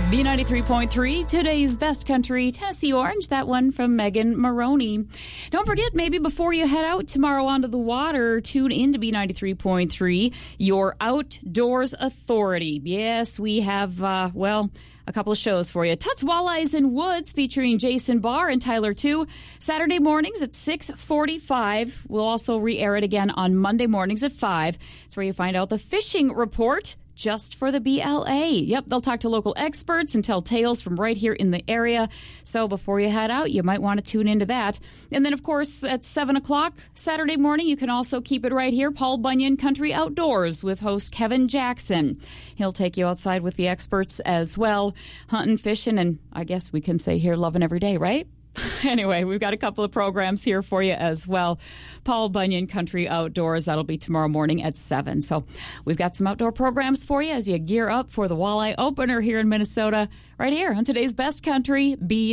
B93.3, today's best country, Tennessee Orange, that one from Megan Maroney. Don't forget, maybe before you head out tomorrow onto the water, tune in to B93.3, your outdoors authority. Yes, we have, a couple of shows for you. Tuts Walleyes in Woods featuring Jason Barr and Tyler 2. Saturday mornings at 6:45. We'll also re-air it again on Monday mornings at 5. It's where you find out the fishing report just for the BLA. Yep, they'll talk to local experts and tell tales from right here in the area. So before you head out, you might want to tune into that. And then, of course, at 7 o'clock Saturday morning, you can also keep it right here, Paul Bunyan Country Outdoors with host Kevin Jackson. He'll take you outside with the experts as well, hunting, fishing, and I guess we can say here, loving every day, right? Anyway, we've got a couple of programs here for you as well. Paul Bunyan Country Outdoors, that'll be tomorrow morning at 7. So we've got some outdoor programs for you as you gear up for the Walleye Opener here in Minnesota, right here on today's best country,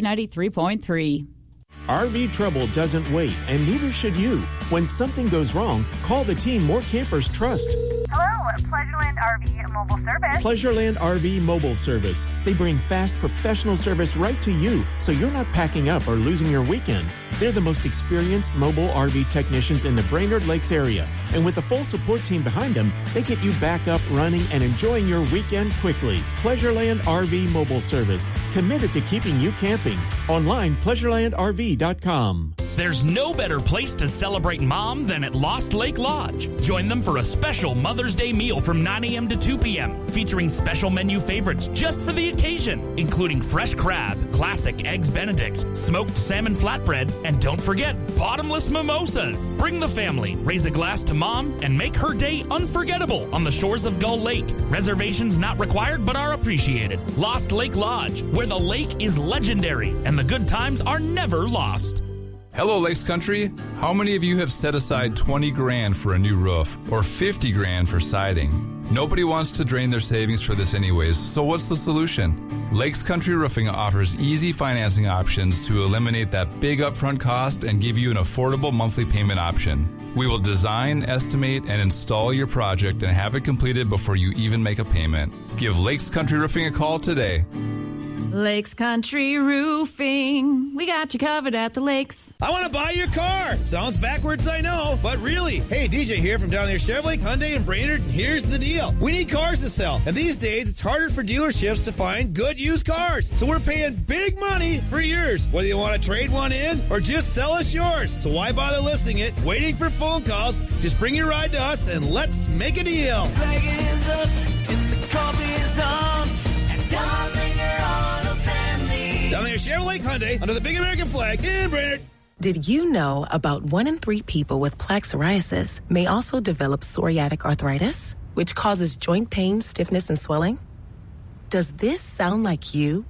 B93.3. RV trouble doesn't wait, and neither should you. When something goes wrong, call the team more campers trust. Hello, Pleasureland RV Mobile Service. Pleasureland RV Mobile Service. They bring fast, professional service right to you, so you're not packing up or losing your weekend. They're the most experienced mobile RV technicians in the Brainerd Lakes area. And with a full support team behind them, they get you back up, running, and enjoying your weekend quickly. Pleasureland RV Mobile Service. Committed to keeping you camping. Online, pleasurelandrv.com. There's no better place to celebrate Mom than at Lost Lake Lodge. Join them for a special Mother's Day meal from 9 a.m. to 2 p.m., featuring special menu favorites just for the occasion, including fresh crab, classic Eggs Benedict, smoked salmon flatbread, and don't forget, bottomless mimosas. Bring the family, raise a glass to Mom, and make her day unforgettable on the shores of Gull Lake. Reservations not required but are appreciated. Lost Lake Lodge, where the lake is legendary and the good times are never lost. Hello, Lakes Country. How many of you have set aside 20 grand for a new roof or 50 grand for siding? Nobody wants to drain their savings for this anyways, so what's the solution? Lakes Country Roofing offers easy financing options to eliminate that big upfront cost and give you an affordable monthly payment option. We will design, estimate, and install your project and have it completed before you even make a payment. Give Lakes Country Roofing a call today. Lakes Country Roofing. We got you covered at the lakes. I want to buy your car. Sounds backwards, I know, but really. Hey, DJ here from down there, Chevrolet, Hyundai, and Brainerd. Here's the deal. We need cars to sell, and these days it's harder for dealerships to find good used cars. So we're paying big money for yours, whether you want to trade one in or just sell us yours. So why bother listing it, waiting for phone calls? Just bring your ride to us and let's make a deal. Flag is up and the coffee is on, and darling, you're on a family. Down there, Chevrolet, Hyundai, under the big American flag in Brainerd. Did you know about 1 in 3 people with plaque psoriasis may also develop psoriatic arthritis, which causes joint pain, stiffness, and swelling? Does this sound like you?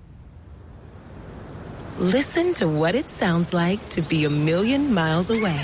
Listen to what it sounds like to be a million miles away.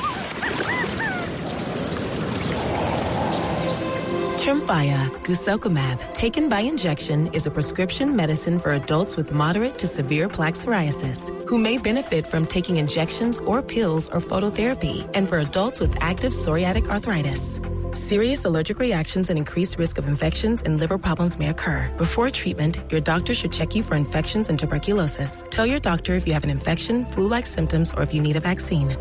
Tremfya guselkumab, taken by injection, is a prescription medicine for adults with moderate to severe plaque psoriasis who may benefit from taking injections or pills or phototherapy, and for adults with active psoriatic arthritis. Serious allergic reactions and increased risk of infections and liver problems may occur. Before treatment, your doctor should check you for infections and tuberculosis. Tell your doctor if you have an infection, flu-like symptoms, or if you need a vaccine.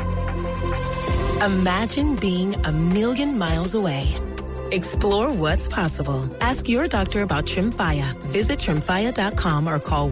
Imagine being a million miles away. Explore what's possible. Ask your doctor about Tremfya. Visit Tremfya.com or call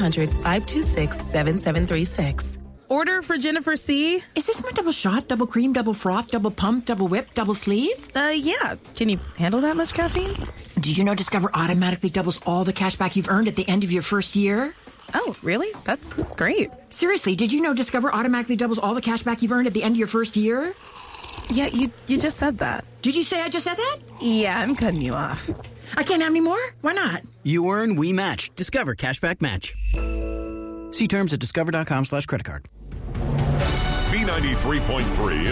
1-800-526-7736. Order for Jennifer C. Is this my double shot, double cream, double froth, double pump, double whip, double sleeve? Yeah. Can you handle that much caffeine? Did you know Discover automatically doubles all the cash back you've earned at the end of your first year? Oh, really? That's great. Seriously, did you know Discover automatically doubles all the cash back you've earned at the end of your first year? Yeah, you just said that. Did you say I just said that? Yeah, I'm cutting you off. I can't have any more? Why not? You earn, we match. Discover Cashback Match. See terms at discover.com/creditcard. B93.3